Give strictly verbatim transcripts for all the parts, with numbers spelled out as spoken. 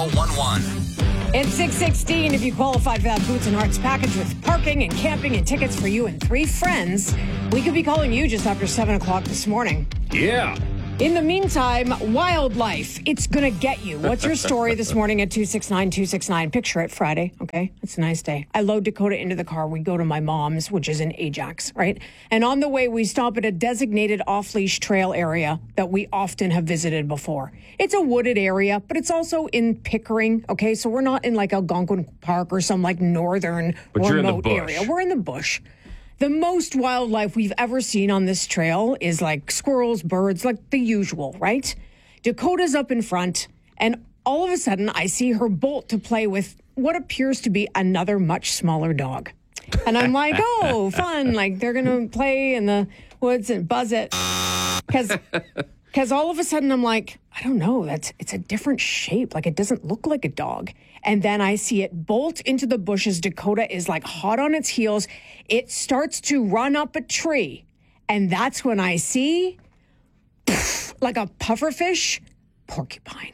one one. It's six sixteen. If you qualified for that Boots and Hearts package with parking and camping and tickets for you and three friends, we could be calling you just after seven o'clock this morning. Yeah. In the meantime, wildlife, it's going to get you. What's your story this morning at two six nine two six nine? Picture it, Friday, okay? It's a nice day. I load Dakota into the car. We go to my mom's, which is in Ajax, right? And on the way, we stop at a designated off-leash trail area that we often have visited before. It's a wooded area, but it's also in Pickering, okay? So we're not in like Algonquin Park or some like northern But you're in the remote bush. area. We're in the bush. The most wildlife we've ever seen on this trail is like squirrels, birds, like the usual, right? Dakota's up in front, and all of a sudden I see her bolt to play with what appears to be another much smaller dog. And I'm like, oh, fun. Like they're going to play in the woods and buzz it. Because because all of a sudden I'm like, I don't know, that's it's a different shape. Like it doesn't look like a dog. And then I see it bolt into the bushes. Dakota is like hot on its heels. It starts to run up a tree. And that's when I see, pff, like a pufferfish, porcupine.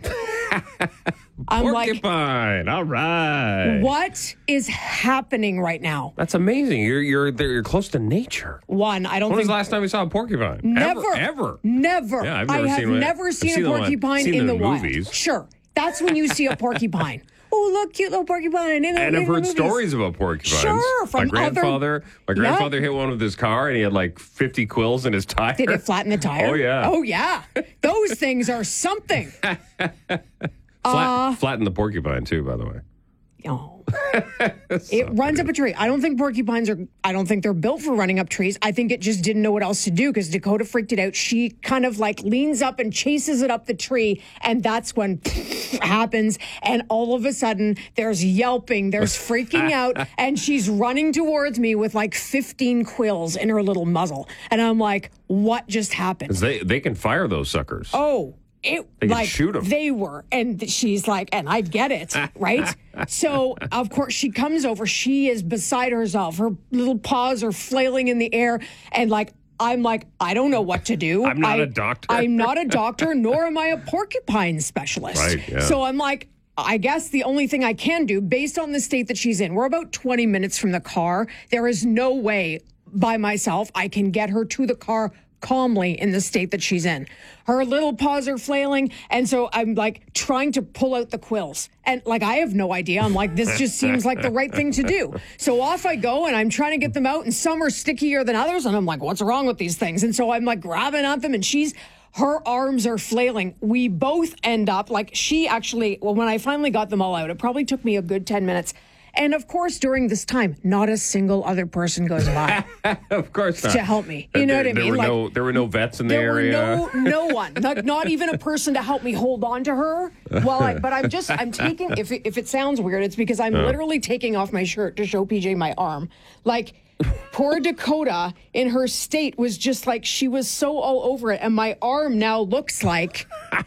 I'm Porcupine. like, All right. what is happening right now? That's amazing. You're you're there. You're close to nature. One, I don't When was think the last time we saw a porcupine? Never, Ever. Ever. never. Yeah, I've never I have seen one. never I've seen, seen a them on- porcupine seen in the them in wild. movies. Sure, that's when you see a porcupine. Oh, look, cute little porcupine. In the, And in I've the heard movies. stories about porcupines. Sure, from my grandfather. other- My grandfather hit one with his car, and he had like fifty quills in his tire. Did it flatten the tire? Oh yeah. Oh yeah. Those things are something. Flat, Uh, flatten the porcupine too, by the way. Oh. It runs up a tree. I don't think porcupines are, I don't think they're built for running up trees. I think it just didn't know what else to do because Dakota freaked it out. She kind of like leans up and chases it up the tree. And that's when happens. And all of a sudden there's yelping, there's freaking out. And she's running towards me with like fifteen quills in her little muzzle. And I'm like, what just happened? 'Cause they they can fire those suckers. Oh, it They could like shoot 'em. they were, and she's like, and I get it, right? So of course she comes over. She is beside herself. Her little paws are flailing in the air, and like I'm like, I don't know what to do. I'm not I- a doctor. I'm not a doctor, nor am I a porcupine specialist. Right, yeah. So I'm like, I guess the only thing I can do, based on the state that she's in, we're about twenty minutes from the car. There is no way by myself I can get her to the car calmly in the state that she's in. Her little paws are flailing, and so I'm like trying to pull out the quills. And like I have no idea. I'm like, this just seems like the right thing to do. So off I go, and I'm trying to get them out, and some are stickier than others, and I'm like, what's wrong with these things? And so I'm like grabbing at them, and she's her arms are flailing. We both end up like she actually, well, when I finally got them all out, it probably took me a good ten minutes. And of course, during this time, not a single other person goes by Of course not. to help me. You know there, what I there mean? Were Like, no, there were no vets in the there area. were no no one, not, not even a person to help me hold on to her. While I, but I'm just I'm taking. If it, if it sounds weird, it's because I'm literally taking off my shirt to show P J my arm. Like poor Dakota in her state was just like she was so all over it, and my arm now looks like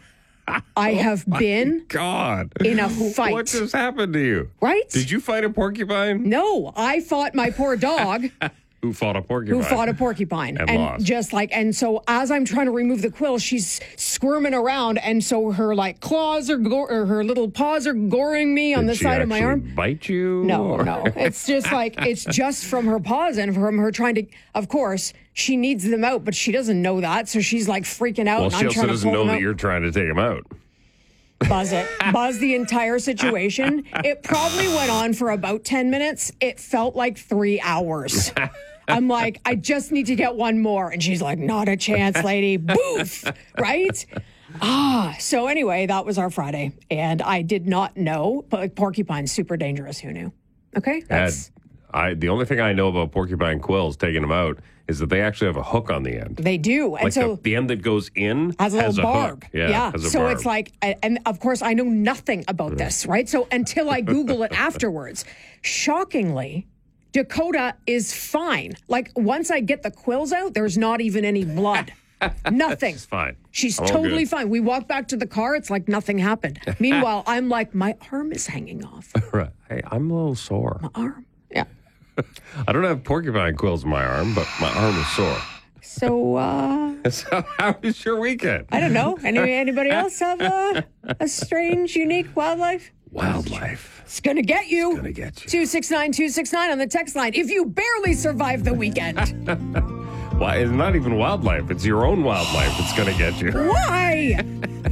I have been God. in a fight. What just happened to you? Right? Did you fight a porcupine? No, I fought my poor dog. Who fought a porcupine? Who fought a porcupine And lost. just like, and so as I'm trying to remove the quill, she's squirming around, and so her like claws are go- or her little paws are goring me on Did the she side of my actually arm. Bite you? No, or- no, it's just like it's just from her paws and from her trying to. Of course, she needs them out, but she doesn't know that, so she's like freaking out. Well, and she I'm also trying to doesn't pull know them that out. you're trying to take him out. Buzz it. Buzz the entire situation. It probably went on for about ten minutes. It felt like three hours. I'm like, I just need to get one more. And she's like, not a chance, lady. Boof. Right? Ah, so anyway, that was our Friday. And I did not know, but like, porcupine's super dangerous. Who knew? Okay. That's, Ed, I, the only thing I know about porcupine quills, taking them out, is that they actually have a hook on the end. they do. And Like so. the, the end that goes in has a little hook. barb. Yeah, has a So barb. it's like, and of course, I know nothing about this, right? So until I Google it afterwards, shockingly, Dakota is fine. Like once I get the quills out, there's not even any blood. Nothing. It's fine. She's All totally good. fine. We walk back to the car. It's like nothing happened. Meanwhile, I'm like, my arm is hanging off. Right. Hey, I'm a little sore. Arm. Yeah. I don't have porcupine quills in my arm, but my arm is sore. So, uh, So how was your weekend? I don't know. Any, anybody else have uh, a strange, unique wildlife? Wildlife. It's going to get you. Gonna get you. two six nine two six nine on the text line. If you barely survived the weekend. Why? It's not even wildlife. It's your own wildlife that's going to get you. Why?